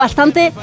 bastante...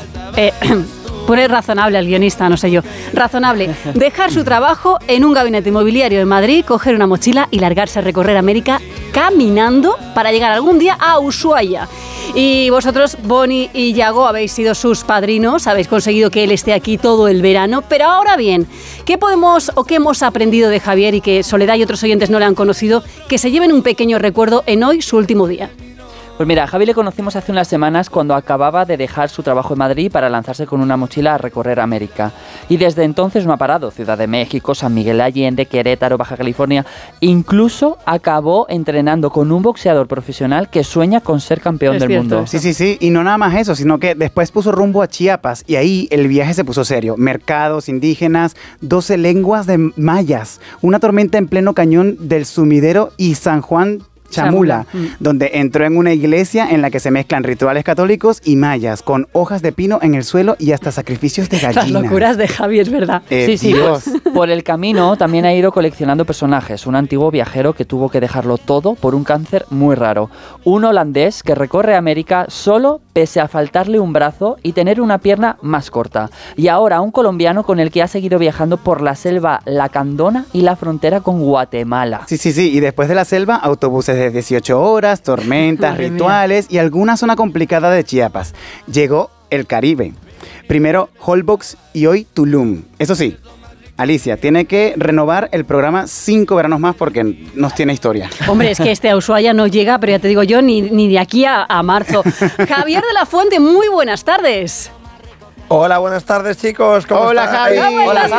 Pone razonable al guionista, no sé yo. Razonable. Dejar su trabajo en un gabinete inmobiliario en Madrid, coger una mochila y largarse a recorrer América caminando para llegar algún día a Ushuaia. Y vosotros, Bonnie y Yago, habéis sido sus padrinos, habéis conseguido que él esté aquí todo el verano. Pero ahora bien, ¿qué podemos o qué hemos aprendido de Javier y que Soledad y otros oyentes no le han conocido, que se lleven un pequeño recuerdo en hoy, su último día? Pues mira, a Javi le conocimos hace unas semanas cuando acababa de dejar su trabajo en Madrid para lanzarse con una mochila a recorrer América. Y desde entonces no ha parado. Ciudad de México, San Miguel Allende, Querétaro, Baja California. Incluso acabó entrenando con un boxeador profesional que sueña con ser campeón del mundo. Sí. Y no nada más eso, sino que después puso rumbo a Chiapas y ahí el viaje se puso serio. Mercados indígenas, 12 lenguas de mayas, una tormenta en pleno cañón del Sumidero y San Juan Chamula, donde entró en una iglesia en la que se mezclan rituales católicos y mayas, con hojas de pino en el suelo y hasta sacrificios de gallina. Las locuras de Javi, es verdad. Sí, pues, por el camino también ha ido coleccionando personajes. Un antiguo viajero que tuvo que dejarlo todo por un cáncer muy raro. Un holandés que recorre América solo pese a faltarle un brazo y tener una pierna más corta. Y ahora un colombiano con el que ha seguido viajando por la selva Lacandona y la frontera con Guatemala. Sí, y después de la selva, autobuses de 18 horas, tormentas, rituales y alguna zona complicada de Chiapas. Llegó el Caribe. Primero Holbox y hoy Tulum. Eso sí, Alicia tiene que renovar el programa 5 veranos más porque nos tiene historia. Hombre, es que este a Ushuaia no llega, pero ya te digo yo, ni de aquí a marzo. Javier de la Fuente, muy buenas tardes. Hola, buenas tardes, chicos. ¿Cómo Hola, estáis? Javi. Hola,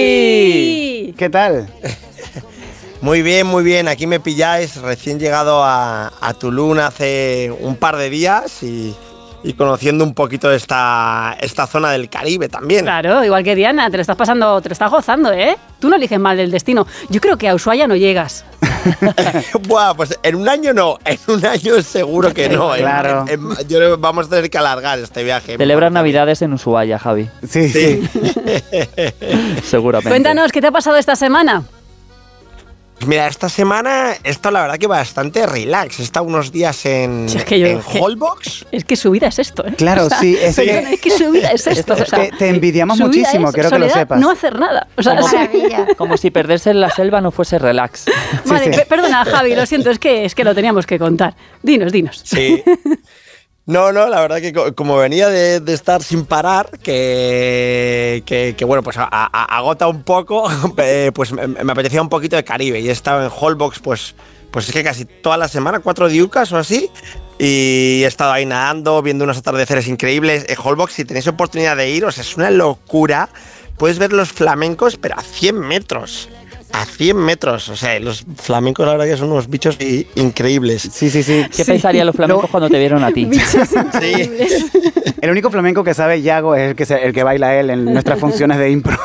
Javi. ¿Qué tal? Muy bien. Aquí me pilláis, recién llegado a Tulum hace un par de días y conociendo un poquito esta zona del Caribe también. Claro, igual que Diana, te lo estás pasando, te lo estás gozando, ¿eh? Tú no eliges mal el destino. Yo creo que a Ushuaia no llegas. Buah, pues en un año no, en un año seguro que no. Claro. Vamos a tener que alargar este viaje. Celebran Navidades en Ushuaia, Javi. Sí. Seguramente. Cuéntanos, ¿qué te ha pasado esta semana? Mira, esta semana he estado la verdad que bastante relax. He estado unos días en Holbox. Es que su vida es esto, ¿eh? Claro, sí. Es que su vida es esto. O sea, te envidiamos muchísimo, quiero que lo sepas. No hacer nada. O sea, como si perderse en la selva no fuese relax. Vale, perdona, Javi, lo siento, es que lo teníamos que contar. Dinos. Sí. No, la verdad que como venía de estar sin parar, que bueno, pues agota un poco, pues me apetecía un poquito de Caribe y he estado en Holbox, pues es que casi toda la semana, 4 diucas o así, y he estado ahí nadando, viendo unos atardeceres increíbles. Holbox, si tenéis oportunidad de iros, es una locura, puedes ver los flamencos, pero a 100 metros. A 100 metros, o sea, los flamencos la verdad que son unos bichos increíbles. Sí. ¿Qué pensarían los flamencos cuando te vieron a ti? Bichos increíbles. El único flamenco que sabe Yago es el que baila él en nuestras funciones de impro.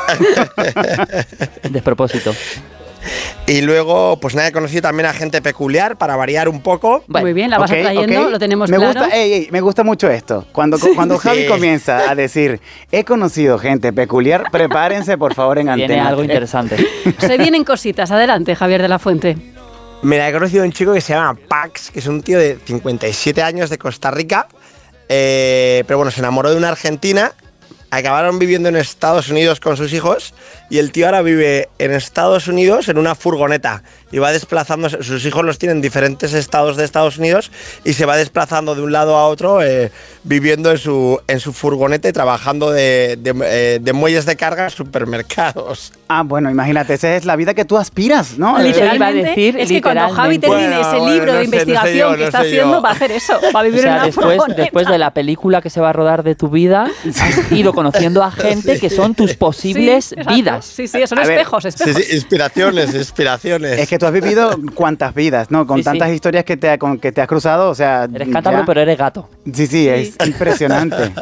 Despropósito. Y luego, pues nada, he conocido también a gente peculiar para variar un poco. Bueno, muy bien, la vas atrayendo, lo tenemos claro. Me gusta mucho esto. Cuando Javi comienza a decir, he conocido gente peculiar, prepárense por favor en antena. Viene algo interesante. Se vienen cositas. Adelante, Javier de la Fuente. Mira, he conocido a un chico que se llama Pax, que es un tío de 57 años de Costa Rica, pero bueno, se enamoró de una argentina. Acabaron viviendo en Estados Unidos con sus hijos y el tío ahora vive en Estados Unidos en una furgoneta y va desplazándose. Sus hijos los tienen en diferentes estados de Estados Unidos y se va desplazando de un lado a otro viviendo en su furgoneta y trabajando de muelles de carga en supermercados. Ah, bueno, imagínate, esa es la vida que tú aspiras, ¿no? Literalmente, es que cuando Javi termine ese libro de investigación que está haciendo, va a hacer eso, va a vivir en una furgoneta. Después de la película que se va a rodar de tu vida, has ido conociendo a gente que son tus posibles vidas. Sí, son espejos. Sí, inspiraciones. Es que tú has vivido cuántas vidas, ¿no? Con tantas historias que te has cruzado, o sea... Eres cántabro, pero eres gato. Sí, es impresionante.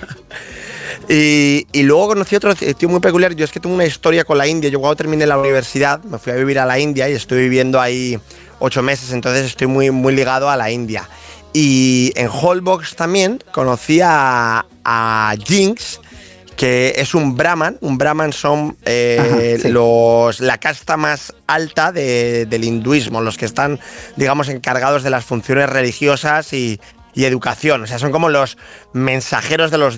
Y luego conocí otro tío muy peculiar. Yo es que tengo una historia con la India. Yo cuando terminé la universidad me fui a vivir a la India y estoy viviendo ahí 8 meses, entonces estoy muy, muy ligado a la India. Y en Holbox también conocí a Jinx, que es un brahman. Un brahman son la casta más alta del hinduismo, los que están, digamos, encargados de las funciones religiosas y y educación. O sea, son como los mensajeros de los